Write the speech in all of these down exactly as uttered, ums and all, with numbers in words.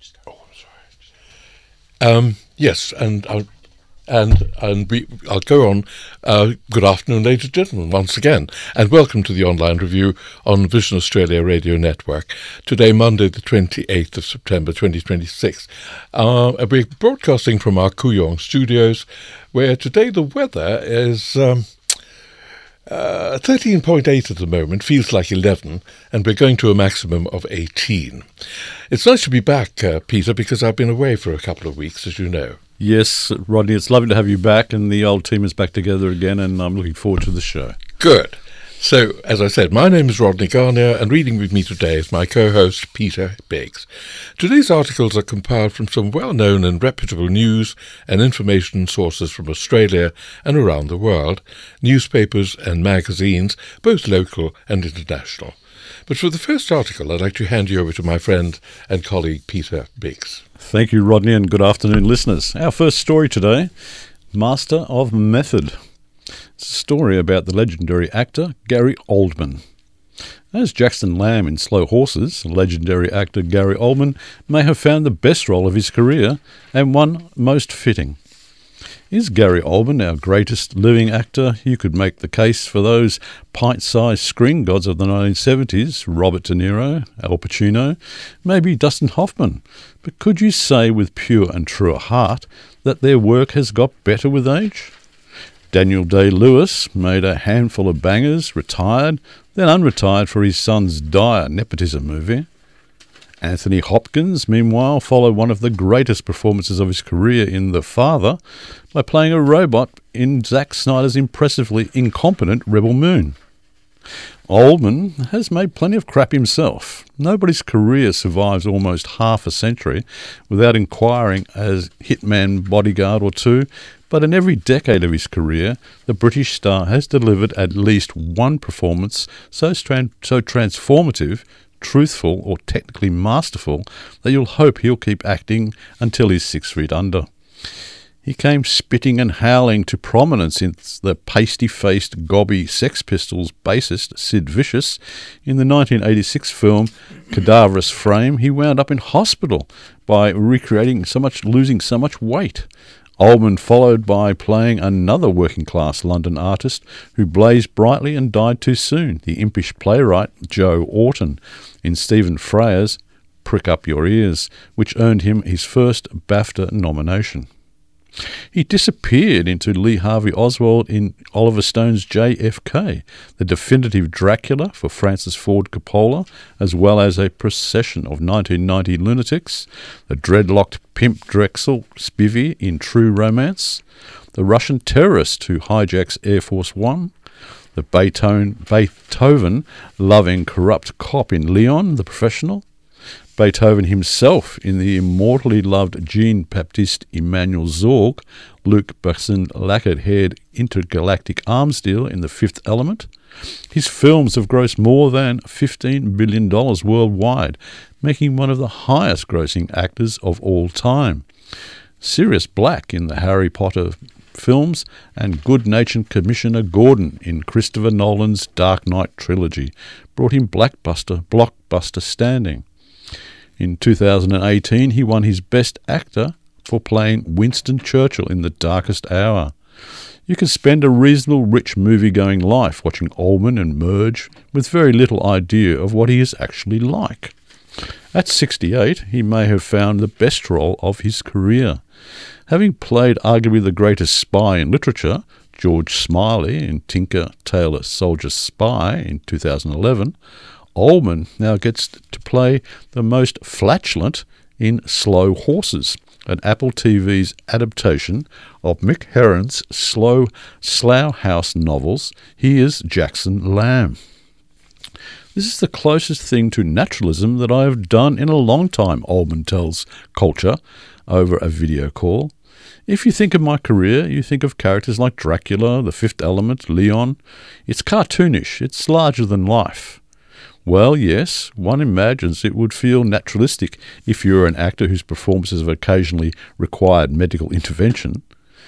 Oh, I'm sorry. Um, yes, and I'll, and and we, I'll go on. Uh, good afternoon, ladies and gentlemen, once again, and welcome to the online review on Vision Australia Radio Network. Today, Monday, the twenty-eighth of September, twenty twenty-six. Uh, we're broadcasting from our Kooyong studios, where today the weather is Um, Uh, thirteen point eight at the moment, feels like eleven, and we're going to a maximum of eighteen. It's nice to be back, uh, Peter, because I've been away for a couple of weeks, as you know. Yes, Rodney, it's lovely to have you back, and the old team is back together again, and I'm looking forward to the show. Good. So, as I said, my name is Rodney Garnier, and reading with me today is my co-host, Peter Biggs. Today's articles are compiled from some well-known and reputable news and information sources from Australia and around the world, newspapers and magazines, both local and international. But for the first article, I'd like to hand you over to my friend and colleague, Peter Biggs. Thank you, Rodney, and good afternoon, listeners. Our first story today, Master of Method. It's a story about the legendary actor Gary Oldman. As Jackson Lamb in Slow Horses, legendary actor Gary Oldman may have found the best role of his career and one most fitting. Is Gary Oldman our greatest living actor? You could make the case for those pint-sized screen gods of the nineteen seventies, Robert De Niro, Al Pacino, maybe Dustin Hoffman. But could you say with pure and true heart that their work has got better with age? Daniel Day-Lewis made a handful of bangers, retired, then unretired for his son's dire nepotism movie. Anthony Hopkins, meanwhile, followed one of the greatest performances of his career in The Father by playing a robot in Zack Snyder's impressively incompetent Rebel Moon. Oldman has made plenty of crap himself. Nobody's career survives almost half a century without inquiring as hitman bodyguard or two, but in every decade of his career, the British star has delivered at least one performance so, stran- so transformative, truthful or technically masterful that you'll hope he'll keep acting until he's six feet under. He came spitting and howling to prominence in the pasty-faced, gobby Sex Pistols bassist Sid Vicious. In the nineteen eighty-six film Cadaverous Frame, he wound up in hospital by recreating so much, losing so much weight. Oldman followed by playing another working-class London artist who blazed brightly and died too soon, the impish playwright Joe Orton, in Stephen Freya's Prick Up Your Ears, which earned him his first BAFTA nomination. He disappeared into Lee Harvey Oswald in Oliver Stone's J F K, the definitive Dracula for Francis Ford Coppola, as well as a procession of nineteen ninety lunatics, the dreadlocked pimp Drexel Spivey in True Romance, the Russian terrorist who hijacks Air Force One, the Beethoven, Beethoven-loving corrupt cop in Leon, the Professional, Beethoven himself in the immortally loved Jean-Baptiste Emmanuel Zorg, Luc Besson lacquered-haired intergalactic arms dealer in The Fifth Element. His films have grossed more than fifteen billion dollars worldwide, making him one of the highest-grossing actors of all time. Sirius Black in the Harry Potter films, and good-natured Commissioner Gordon in Christopher Nolan's Dark Knight trilogy brought him blockbuster, blockbuster standing. In two thousand eighteen, he won his Best Actor for playing Winston Churchill in The Darkest Hour. You can spend a reasonable, rich movie-going life watching Oldman emerge with very little idea of what he is actually like. At sixty-eight, he may have found the best role of his career. Having played arguably the greatest spy in literature, George Smiley in Tinker, Tailor, Soldier, Spy in two thousand eleven, Oldman now gets to play the most flatulent in Slow Horses, an Apple T V's adaptation of Mick Herron's slow Slough House novels. He is Jackson Lamb. This is the closest thing to naturalism that I have done in a long time, Oldman tells Culture over a video call. If you think of my career, you think of characters like Dracula, The Fifth Element, Leon. It's cartoonish. It's larger than life. Well, yes, one imagines it would feel naturalistic if you were an actor whose performances have occasionally required medical intervention.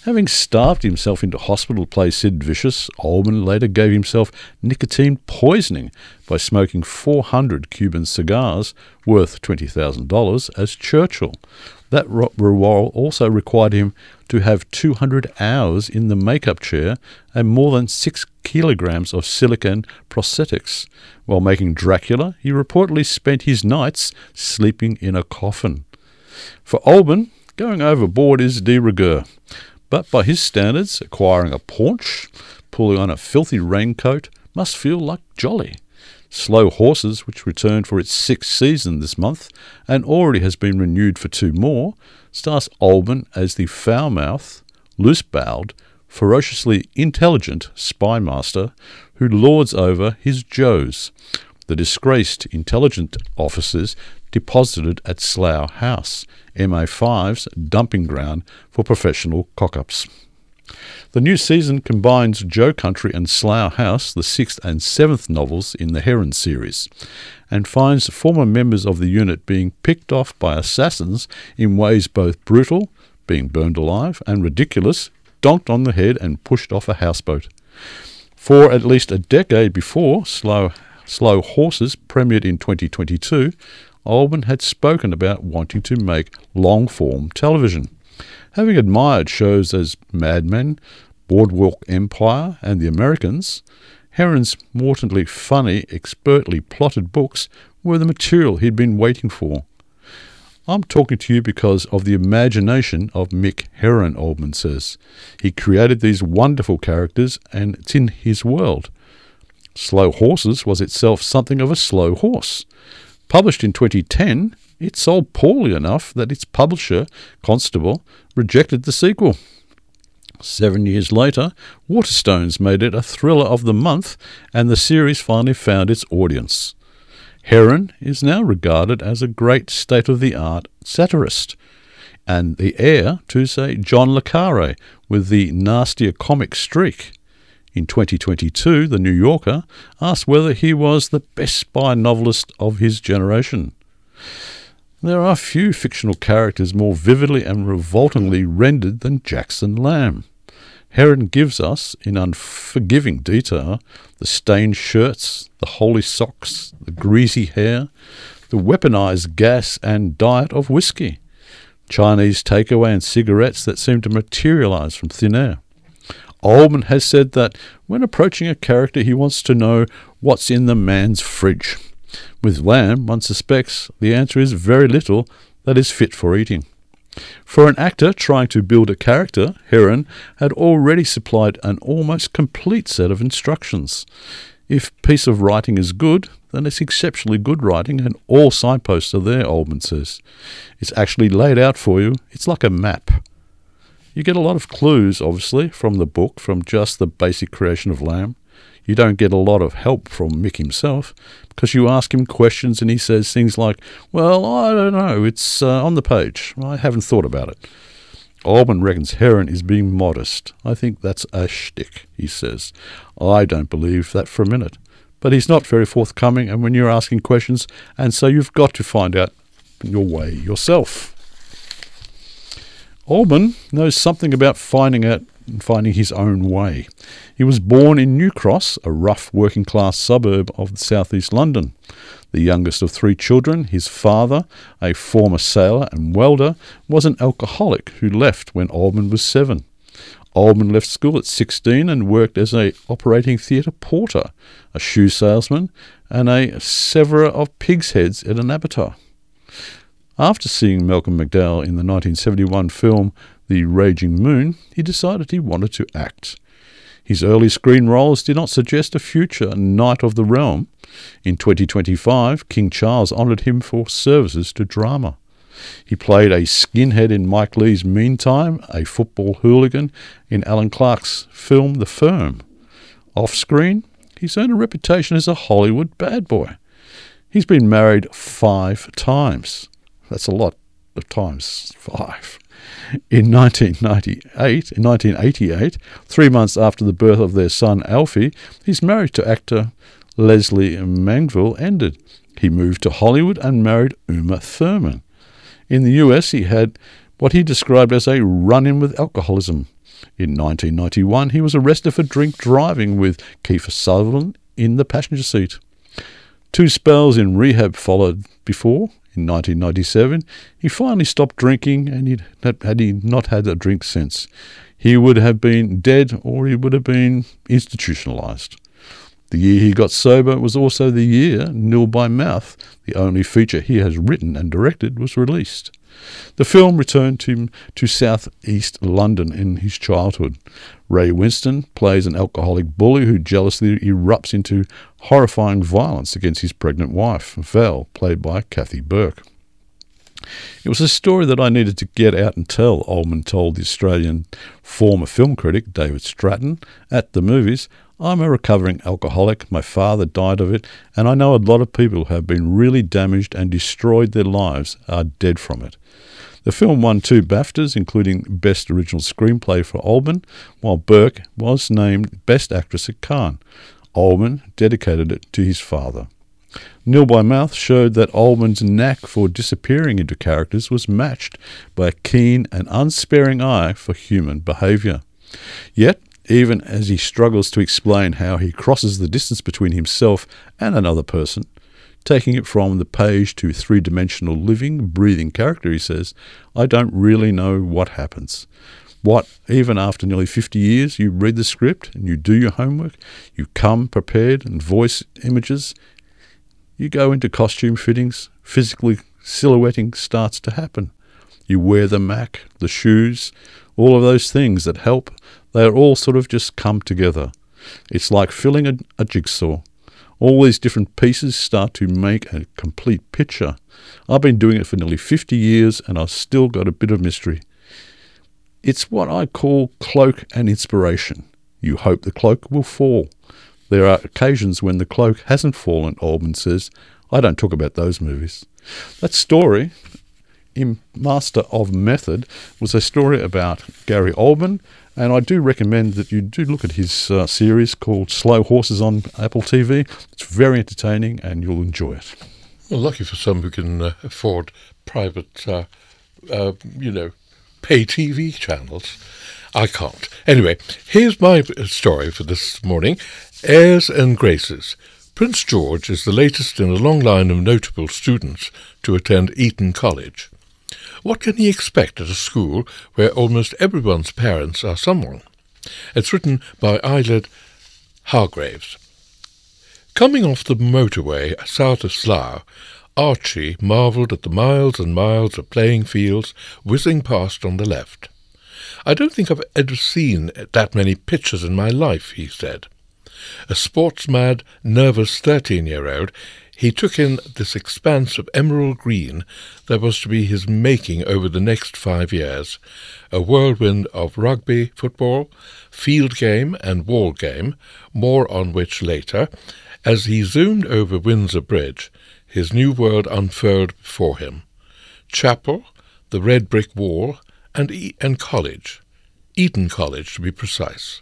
Having starved himself into hospital to play Sid Vicious, Oldman later gave himself nicotine poisoning by smoking four hundred Cuban cigars worth twenty thousand dollars as Churchill. That role also required him to have two hundred hours in the makeup chair and more than six kilograms of silicone prosthetics. While making Dracula, he reportedly spent his nights sleeping in a coffin. For Oldman, going overboard is de rigueur. But by his standards, acquiring a paunch, pulling on a filthy raincoat, must feel like jolly. Slow Horses, which returned for its sixth season this month and already has been renewed for two more, stars Oldman as the foul-mouthed, loose-bowed, ferociously intelligent spy master who lords over his Joes, the disgraced intelligence officers deposited at Slough House, M I five's dumping ground for professional cock-ups. The new season combines Joe Country and Slough House, the sixth and seventh novels in the Heron series, and finds former members of the unit being picked off by assassins in ways both brutal, being burned alive, and ridiculous, donked on the head and pushed off a houseboat. For at least a decade before Slow, Slow Horses premiered in twenty twenty-two, Oldman had spoken about wanting to make long-form television. Having admired shows as Mad Men, Boardwalk Empire, and The Americans, Heron's mortally funny, expertly plotted books were the material he'd been waiting for. I'm talking to you because of the imagination of Mick Herron, Oldman says. He created these wonderful characters, and it's in his world. Slow Horses was itself something of a slow horse. Published in twenty ten, it sold poorly enough that its publisher, Constable, rejected the sequel. Seven years later, Waterstones made it a thriller of the month, and the series finally found its audience. Herron is now regarded as a great state-of-the-art satirist, and the heir to, say, John le Carré, with the nastier comic streak. In twenty twenty-two, The New Yorker asked whether he was the best spy novelist of his generation. There are few fictional characters more vividly and revoltingly rendered than Jackson Lamb. Herron gives us, in unforgiving detail, the stained shirts, the holy socks, the greasy hair, the weaponized gas and diet of whiskey, Chinese takeaway and cigarettes that seem to materialize from thin air. Oldman has said that when approaching a character he wants to know what's in the man's fridge. With Lamb, one suspects the answer is very little that is fit for eating. For an actor trying to build a character, Herron had already supplied an almost complete set of instructions. If a piece of writing is good, then it's exceptionally good writing, and all signposts are there, Oldman says. It's actually laid out for you. It's like a map. You get a lot of clues, obviously, from the book, from just the basic creation of Lamb. You don't get a lot of help from Mick himself, because you ask him questions and he says things like, well, I don't know, it's uh, on the page. I haven't thought about it. Oldman reckons Herron is being modest. I think that's a shtick, he says. I don't believe that for a minute. But he's not very forthcoming, and when you're asking questions, and so you've got to find out your way yourself. Oldman knows something about finding out and finding his own way. He was born in New Cross, a rough working-class suburb of southeast London. The youngest of three children, his father, a former sailor and welder, was an alcoholic who left when Oldman was seven. Oldman left school at sixteen and worked as a operating theatre porter, a shoe salesman, and a severer of pigs' heads at an abattoir. After seeing Malcolm McDowell in the nineteen seventy-one film The Raging Moon, he decided he wanted to act. His early screen roles did not suggest a future Knight of the Realm. In twenty twenty-five, King Charles honoured him for services to drama. He played a skinhead in Mike Leigh's Meantime, a football hooligan in Alan Clark's film The Firm. Off-screen, he's earned a reputation as a Hollywood bad boy. He's been married five times. That's a lot of times, five. In nineteen ninety-eight, in nineteen eighty-eight, three months after the birth of their son Alfie, his marriage to actor Leslie Manville ended. He moved to Hollywood and married Uma Thurman. In the U S, he had what he described as a run-in with alcoholism. In nineteen ninety-one, he was arrested for drink driving with Kiefer Sutherland in the passenger seat. Two spells in rehab followed before. In nineteen ninety-seven, he finally stopped drinking, and he'd, had he not had a drink since, he would have been dead or he would have been institutionalized. The year he got sober was also the year Nil by Mouth, the only feature he has written and directed, was released. The film returned him to South East London in his childhood. Ray Winston plays an alcoholic bully who jealously erupts into horrifying violence against his pregnant wife, Val, played by Kathy Burke. It was a story that I needed to get out and tell, Oldman told the Australian former film critic David Stratton at the movies. I'm a recovering alcoholic, my father died of it, and I know a lot of people who have been really damaged and destroyed their lives are dead from it. The film won two BAFTAs, including Best Original Screenplay for Oldman, while Burke was named Best Actress at Cannes. Oldman dedicated it to his father. Nil by Mouth showed that Oldman's knack for disappearing into characters was matched by a keen and unsparing eye for human behaviour. Yet, even as he struggles to explain how he crosses the distance between himself and another person, taking it from the page to three-dimensional living, breathing character, he says, I don't really know what happens. What, even after nearly fifty years, you read the script and you do your homework, you come prepared and voice images, you go into costume fittings, physically silhouetting starts to happen. You wear the Mac, the shoes, all of those things that help, they are all sort of just come together. It's like filling a, a jigsaw. All these different pieces start to make a complete picture. I've been doing it for nearly fifty years and I've still got a bit of mystery. It's what I call cloak and inspiration. You hope the cloak will fall. There are occasions when the cloak hasn't fallen, Oldman says. I don't talk about those movies. That story, in Master of Method, was a story about Gary Oldman, and I do recommend that you do look at his uh, series called Slow Horses on Apple T V. It's very entertaining and you'll enjoy it. Well, lucky for some who can uh, afford private, uh, uh, you know, pay T V channels. I can't. Anyway, here's my story for this morning. Airs and Graces. Prince George is the latest in a long line of notable students to attend Eton College. What can he expect at a school where almost everyone's parents are someone? It's written by Eilid Hargraves. Coming off the motorway south of Slough, Archie marvelled at the miles and miles of playing fields whizzing past on the left. I don't think I've ever seen that many pitches in my life, he said. A sports-mad, nervous thirteen-year-old, he took in this expanse of emerald green that was to be his making over the next five years, a whirlwind of rugby, football, field game and wall game, more on which later. As he zoomed over Windsor Bridge, his new world unfurled before him. Chapel, the red brick wall, and, e- and college, Eton College to be precise.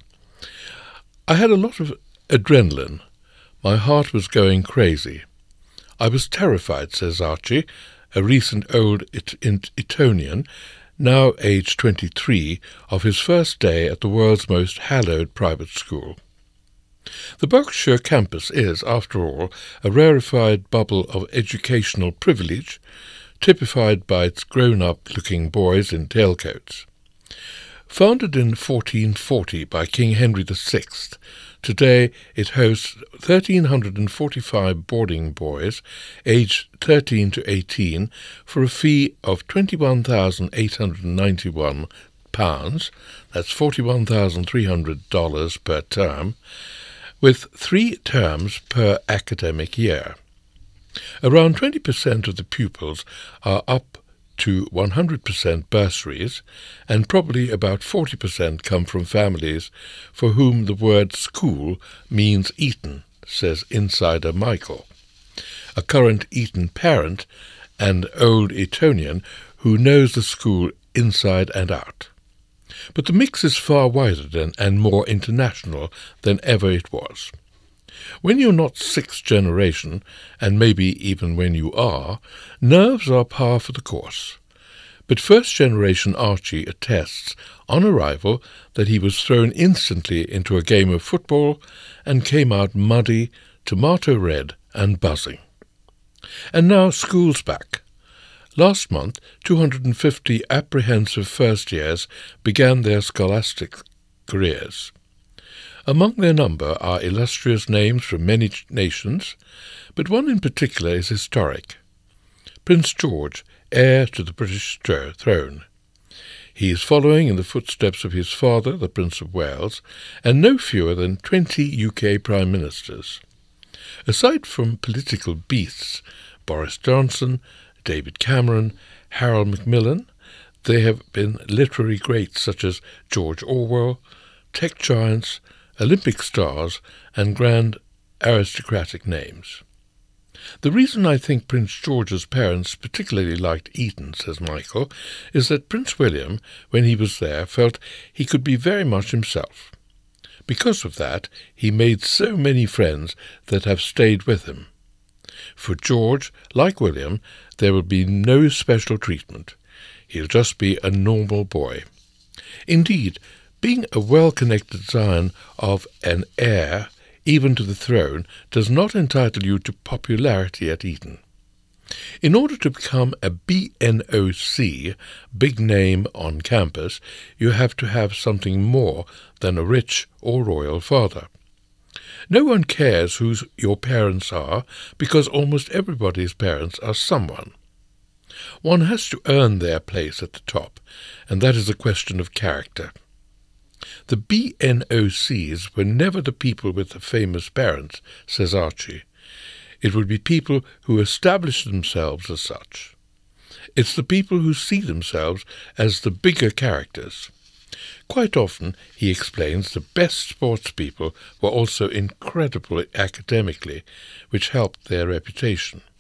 I had a lot of adrenaline. My heart was going crazy. I was terrified, says Archie, a recent old it- it- Etonian, now aged twenty-three, of his first day at the world's most hallowed private school. The Berkshire campus is, after all, a rarefied bubble of educational privilege, typified by its grown-up-looking boys in tailcoats. Founded in fourteen forty by King Henry the Sixth, today it hosts one thousand three hundred forty-five boarding boys aged thirteen to eighteen for a fee of twenty-one thousand eight hundred ninety-one pounds, that's forty-one thousand three hundred dollars per term, with three terms per academic year. Around twenty percent of the pupils are up to one hundred percent bursaries, and probably about forty percent come from families for whom the word school means Eton, says insider Michael, a current Eton parent and old Etonian who knows the school inside and out. But the mix is far wider than, and more international than ever it was. When you're not sixth generation, and maybe even when you are, nerves are par for the course. But first-generation Archie attests, on arrival, that he was thrown instantly into a game of football and came out muddy, tomato-red and buzzing. And now school's back. Last month, two hundred fifty apprehensive first-years began their scholastic careers. Among their number are illustrious names from many nations, but one in particular is historic. Prince George, heir to the British throne. He is following in the footsteps of his father, the Prince of Wales, and no fewer than twenty U K Prime Ministers. Aside from political beasts, Boris Johnson, David Cameron, Harold Macmillan, there have been literary greats such as George Orwell, tech giants, Olympic stars, and grand aristocratic names. The reason I think Prince George's parents particularly liked Eton, says Michael, is that Prince William, when he was there, felt he could be very much himself. Because of that, he made so many friends that have stayed with him. For George, like William, there will be no special treatment. He'll just be a normal boy. Indeed, being a well-connected scion of an heir, even to the throne, does not entitle you to popularity at Eton. In order to become a B N O C, big name on campus, you have to have something more than a rich or royal father. No one cares who your parents are, because almost everybody's parents are someone. One has to earn their place at the top, and that is a question of character. The B N O Cs were never the people with the famous parents, says Archie. It would be people who establish themselves as such. It's the people who see themselves as the bigger characters. Quite often, he explains, the best sports people were also incredible academically, which helped their reputation.